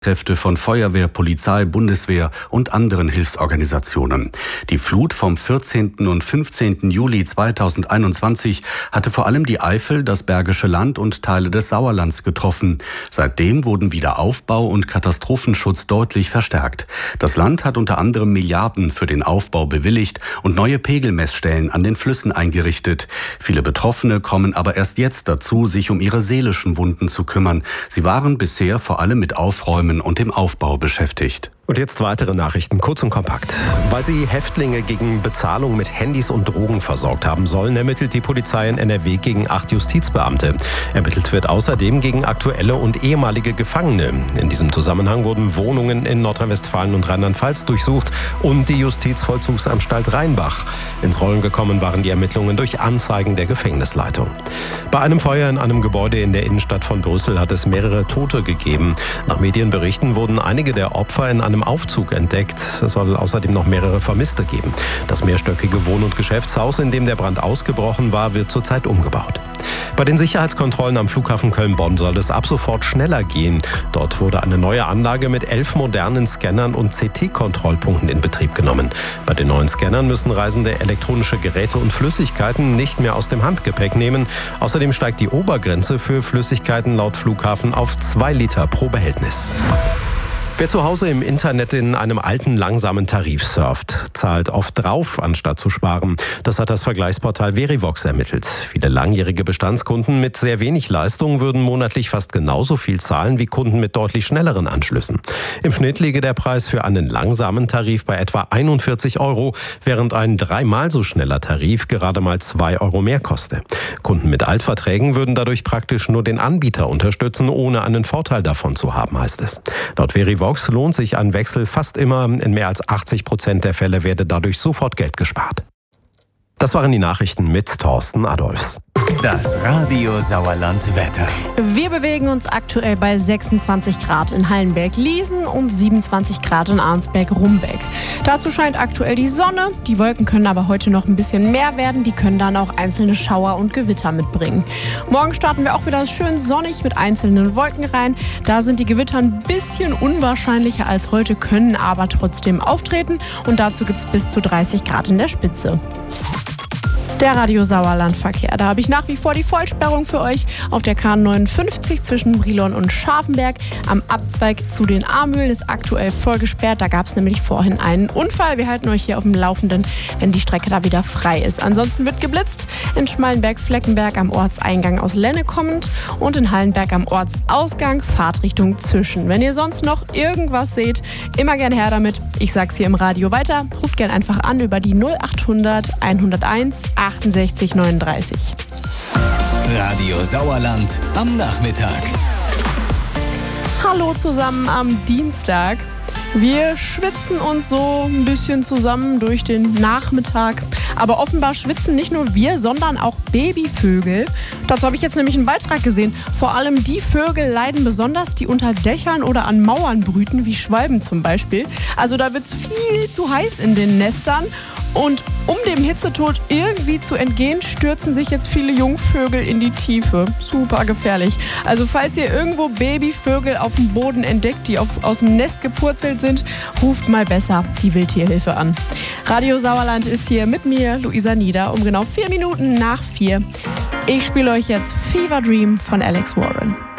Kräfte von Feuerwehr, Polizei, Bundeswehr und anderen Hilfsorganisationen. Die Flut vom 14. und 15. Juli 2021 hatte vor allem die Eifel, das Bergische Land und Teile des Sauerlands getroffen. Seitdem wurden Wiederaufbau und Katastrophenschutz deutlich verstärkt. Das Land hat unter anderem Milliarden für den Aufbau bewilligt und neue Pegelmessstellen an den Flüssen eingerichtet. Viele Betroffene kommen aber erst jetzt dazu, sich um ihre seelischen Wunden zu kümmern. Sie waren bisher vor allem mit Aufräumen und dem Aufbau beschäftigt. Und jetzt weitere Nachrichten, kurz und kompakt. Weil sie Häftlinge gegen Bezahlung mit Handys und Drogen versorgt haben sollen, ermittelt die Polizei in NRW gegen 8 Justizbeamte. Ermittelt wird außerdem gegen aktuelle und ehemalige Gefangene. In diesem Zusammenhang wurden Wohnungen in Nordrhein-Westfalen und Rheinland-Pfalz durchsucht und die Justizvollzugsanstalt Rheinbach. Ins Rollen gekommen waren die Ermittlungen durch Anzeigen der Gefängnisleitung. Bei einem Feuer in einem Gebäude in der Innenstadt von Brüssel hat es mehrere Tote gegeben. Nach Medienberichten wurden einige der Opfer in einem Aufzug entdeckt. Es soll außerdem noch mehrere Vermisste geben. Das mehrstöckige Wohn- und Geschäftshaus, in dem der Brand ausgebrochen war, wird zurzeit umgebaut. Bei den Sicherheitskontrollen am Flughafen Köln-Bonn soll es ab sofort schneller gehen. Dort wurde eine neue Anlage mit 11 modernen Scannern und CT-Kontrollpunkten in Betrieb genommen. Bei den neuen Scannern müssen Reisende elektronische Geräte und Flüssigkeiten nicht mehr aus dem Handgepäck nehmen. Außerdem steigt die Obergrenze für Flüssigkeiten laut Flughafen auf 2 Liter pro Behältnis. Wer zu Hause im Internet in einem alten, langsamen Tarif surft, zahlt oft drauf, anstatt zu sparen. Das hat das Vergleichsportal Verivox ermittelt. Viele langjährige Bestandskunden mit sehr wenig Leistung würden monatlich fast genauso viel zahlen wie Kunden mit deutlich schnelleren Anschlüssen. Im Schnitt liege der Preis für einen langsamen Tarif bei etwa 41 €, während ein 3-mal so schneller Tarif gerade mal 2 € mehr koste. Kunden mit Altverträgen würden dadurch praktisch nur den Anbieter unterstützen, ohne einen Vorteil davon zu haben, heißt es. Laut Verivox lohnt sich ein Wechsel fast immer. In mehr als 80% der Fälle werde dadurch sofort Geld gespart. Das waren die Nachrichten mit Thorsten Adolfs. Das Radio Sauerland Wetter. Wir bewegen uns aktuell bei 26 Grad in Hallenberg-Liesen und 27 Grad in Arnsberg-Rumbeck. Dazu scheint aktuell die Sonne. Die Wolken können aber heute noch ein bisschen mehr werden. Die können dann auch einzelne Schauer und Gewitter mitbringen. Morgen starten wir auch wieder schön sonnig mit einzelnen Wolken rein. Da sind die Gewitter ein bisschen unwahrscheinlicher als heute, können aber trotzdem auftreten. Und dazu gibt es bis zu 30 Grad in der Spitze. Der Radio Sauerland-Verkehr. Da habe ich nach wie vor die Vollsperrung für euch auf der K59 zwischen Brilon und Scharfenberg. Am Abzweig zu den A-Mühlen ist aktuell voll gesperrt. Da gab es nämlich vorhin einen Unfall. Wir halten euch hier auf dem Laufenden, wenn die Strecke da wieder frei ist. Ansonsten wird geblitzt in Schmallenberg-Fleckenberg am Ortseingang aus Lenne kommend und in Hallenberg am Ortsausgang Fahrtrichtung Züschen. Wenn ihr sonst noch irgendwas seht, immer gern her damit. Ich sag's hier im Radio weiter. Ruft gern einfach an über die 0800 101 68 39. Radio Sauerland am Nachmittag. Hallo zusammen am Dienstag. Wir schwitzen uns so ein bisschen zusammen durch den Nachmittag. Aber offenbar schwitzen nicht nur wir, sondern auch Babyvögel. Dazu habe ich jetzt nämlich einen Beitrag gesehen. Vor allem die Vögel leiden besonders, die unter Dächern oder an Mauern brüten, wie Schwalben zum Beispiel. Also da wird es viel zu heiß in den Nestern. Und um dem Hitzetod irgendwie zu entgehen, stürzen sich jetzt viele Jungvögel in die Tiefe. Super gefährlich. Also falls ihr irgendwo Babyvögel auf dem Boden entdeckt, die aus dem Nest gepurzelt sind, ruft mal besser die Wildtierhilfe an. Radio Sauerland ist hier mit mir, Luisa Nieder, um genau 4 Minuten nach 4. Ich spiele euch jetzt Fever Dream von Alex Warren.